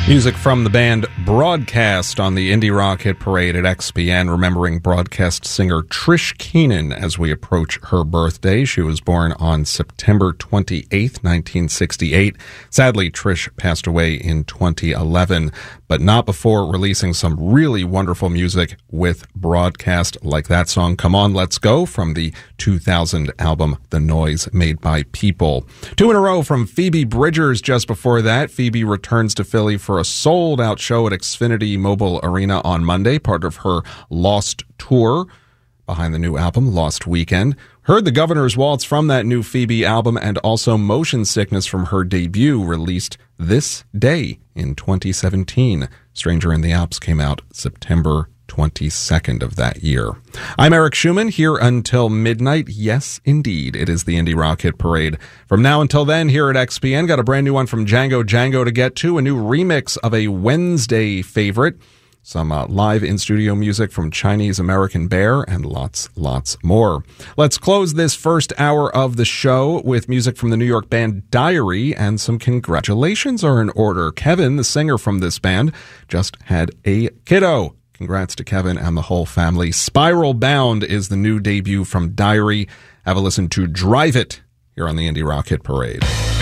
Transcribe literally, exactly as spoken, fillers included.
Music from the band Broadcast on the Indie Rock Hit Parade at X P N, remembering Broadcast singer Trish Keenan as we approach her birthday. She was born on September twenty-eighth, nineteen sixty-eight. Sadly, Trish passed away in twenty eleven, but not before releasing some really wonderful music with Broadcast, like that song, Come On, Let's Go, from the two thousand album The Noise Made by People. Two in a row from Phoebe Bridgers just before that. Phoebe returns to Philly for a sold-out show at Xfinity Mobile Arena on Monday, part of her Lost tour behind the new album, Lost Weekend. Heard The Governor's Waltz from that new Phoebe album, and also Motion Sickness from her debut, released this day in twenty seventeen. Stranger in the Alps came out September twenty-second of that year. I'm Eric Schumann, here until midnight. Yes, indeed, it is the Indie Rock Hit Parade. From now until then, here at X P N, got a brand new one from Django Django to get to, a new remix of a Wednesday favorite, some uh, live in-studio music from Chinese American Bear, and lots, lots more. Let's close this first hour of the show with music from the New York band Diary, and some congratulations are in order. Kevin, the singer from this band, just had a kiddo. Congrats to Kevin and the whole family. Spiral Bound is the new debut from Diary. Have a listen to Drive It here on the Indie Rock Hit Parade.